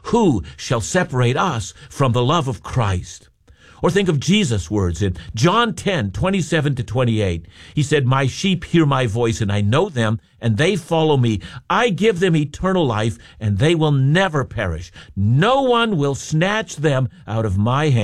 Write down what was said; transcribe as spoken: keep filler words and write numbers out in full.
Who shall separate us from the love of Christ? Or think of Jesus' words in John ten, twenty-seven to twenty-eight. He said, my sheep hear my voice, and I know them, and they follow me. I give them eternal life, and they will never perish. No one will snatch them out of my hand.